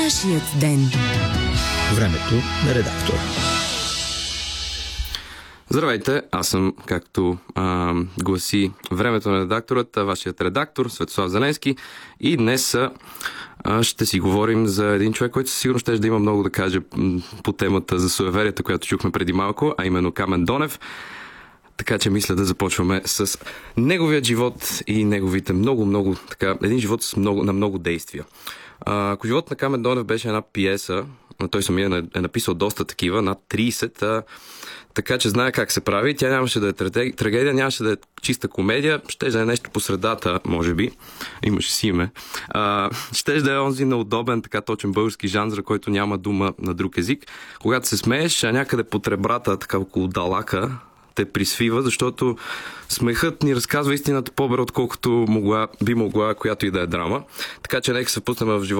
Нашият ден. Времето на редактора. Здравейте, аз съм, както гласи времето на редакторът, вашият редактор Светослав Зеленски, и днес ще си говорим за един човек, който сигурно ще да има много да каже по темата за суеверията, която чухме преди малко, а именно Камен Донев. Така че мисля да започваме с неговият живот и неговите много, един живот на много действия. Ако живот на Камен Донев беше една пиеса, той самия е написал доста такива, над 30, така че знае как се прави. Тя нямаше да е трагедия, нямаше да е чиста комедия, ще да е нещо по средата, може би. Имаше си име. Ще да е онзи неудобен, така точен български жанр, за който няма дума на друг език. Когато се смееш, някъде под ребрата, така около далака, те присвива, защото смехът ни разказва истината по-добре, отколкото би могла която и да е драма. Така че нека се пуснем в живота